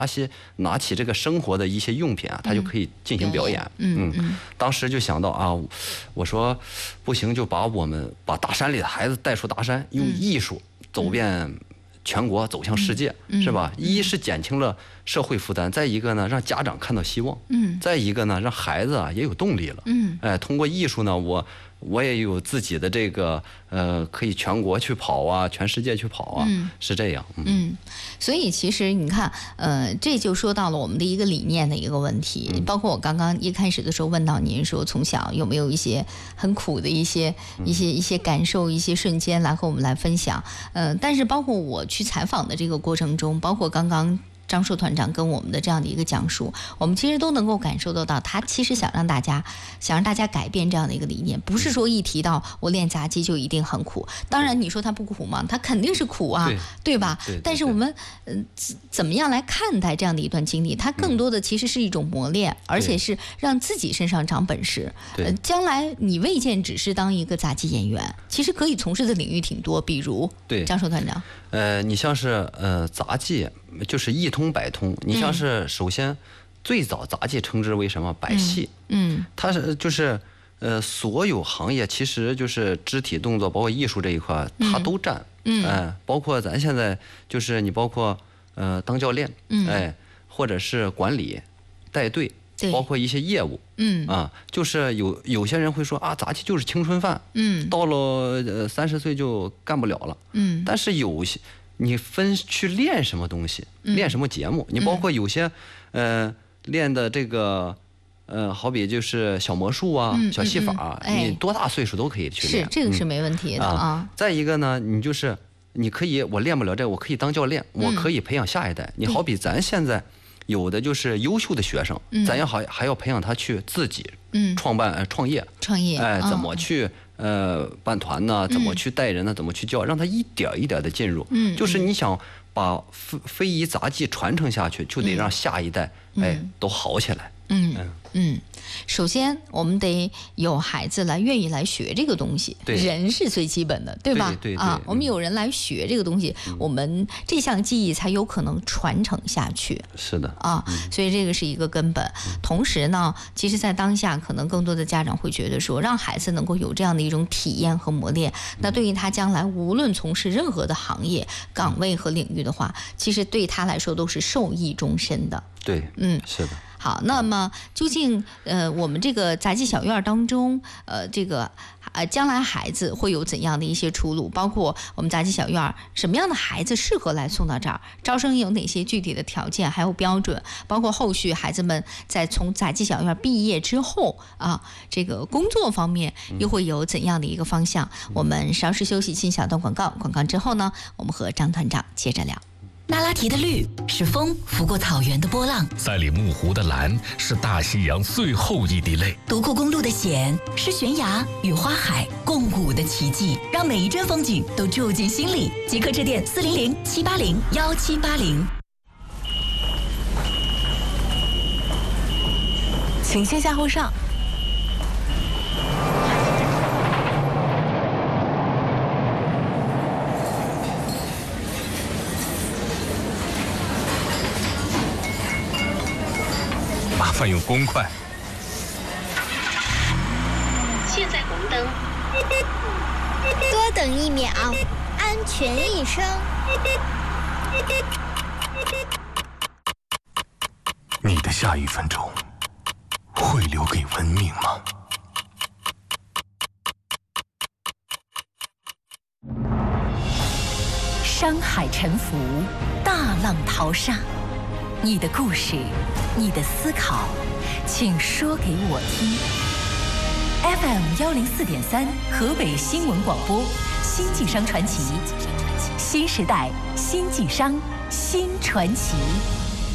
拿起这个生活的一些用品啊，他就可以进行表演。当时就想到啊，我说不行，就把大山里的孩子带出大山，用艺术走遍全国，走向世界，是吧？一是减轻了社会负担，再一个呢，让家长看到希望，再一个呢，让孩子啊也有动力了。通过艺术呢，我也有自己的这个可以全国去跑啊，全世界去跑啊，是这样。 所以其实你看，这就说到了我们的一个理念的一个问题。包括我刚刚一开始的时候问到您说，从小有没有一些很苦的一些感受、一些瞬间来和我们来分享？但是包括我去采访的这个过程中，包括刚刚张硕团长跟我们的这样的一个讲述，我们其实都能够感受得到，他其实想让大家改变这样的一个理念，不是说一提到我练杂技就一定很苦。当然你说他不苦吗？他肯定是苦啊，对吧？但是我们怎么样来看待这样的一段经历？它更多的其实是一种磨练，而且是让自己身上长本事。将来你未见只是当一个杂技演员，其实可以从事的领域挺多，比如张硕团长。 你像是杂技就是一通百通。你像是首先最早杂技称之为什么百戏，它是就是所有行业其实就是肢体动作包括艺术这一块它都占，包括咱现在就是你包括当教练，或者是管理带队，包括一些业务，就是有些人会说啊，杂技就是青春饭，到了30岁就干不了了，但是有些你分去练什么东西，练什么节目，你包括有些练的这个好比就是小魔术啊，小戏法，你多大岁数都可以去练， 是这个是没问题的啊。 再一个呢，你可以我练不了这个，我可以当教练，我可以培养下一代。你好比咱现在有的就是优秀的学生，咱还要培养他去自己创业，怎么去办团呢？怎么去带人呢？怎么去教？让他一点一点的进入。就是你想把非遗杂技传承下去，就得让下一代都好起来。 首先我们得有孩子来愿意来学这个东西，人是最基本的，对吧？我们有人来学这个东西，我们这项技艺才有可能传承下去。 是的所以这个是一个根本。同时呢，其实在当下可能更多的家长会觉得说，让孩子能够有这样的一种体验和磨练，那对于他将来无论从事任何的行业岗位和领域的话，其实对他来说都是受益终身的。 是的。 好，那么究竟我们这个杂技小院当中，这个将来孩子会有怎样的一些出路？包括我们杂技小院什么样的孩子适合来送到这儿？招生有哪些具体的条件还有标准？包括后续孩子们在从杂技小院毕业之后这个工作方面又会有怎样的一个方向？我们稍事休息，进小段广告。广告之后呢，我们和张团长接着聊。 那拉提的绿是风拂过草原的波浪， 赛里木湖的蓝是大西洋最后一滴泪， 独库公路的险是悬崖与花海共舞的奇迹，让每一帧风景都住进心里。即刻致电400-780-1780。 请先下后上。 麻烦用公筷。 现在红灯， 多等1秒，安全一生。 你的下1分钟会留给文明吗？ 山海沉浮，大浪淘沙。你的故事，你的思考，请说给我听。FM 104.3，河北新闻广播，新晋商传奇，新时代新晋商，新传奇。